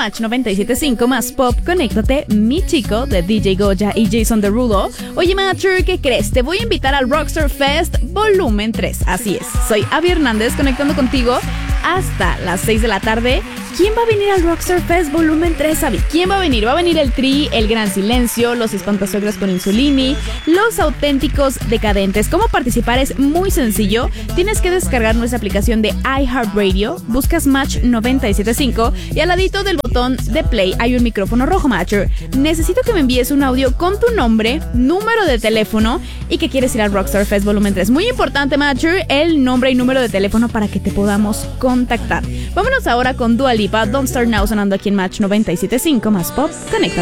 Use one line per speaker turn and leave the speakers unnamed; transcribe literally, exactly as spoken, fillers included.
Match noventa y siete punto cinco más Pop, conéctate, mi chico, de D J Goya y Jason Derulo. Oye, Matcher, ¿qué crees? Te voy a invitar al Rockstar Fest Volumen tres. Así es, soy Abby Hernández conectando contigo hasta las seis de la tarde. ¿Quién va a venir al Rockstar Fest Volumen tres, Abby? ¿Quién va a venir? Va a venir el Tri, El Gran Silencio, Los Espantasuegros con Insulini, Los Auténticos Decadentes. ¿Cómo participar? Es muy sencillo. Tienes que descargar nuestra aplicación de iHeartRadio, buscas Match noventa y siete punto cinco y al ladito del botón de play hay un micrófono rojo, Matcher. Necesito que me envíes un audio con tu nombre, número de teléfono y que quieres ir al Rockstar Fest Volumen tres. Muy importante, Matcher, el nombre y número de teléfono para que te podamos contactar. Vámonos ahora con Dua Lipa, Don't Start Now, sonando aquí en Match noventa y siete punto cinco más Pop. Conecta.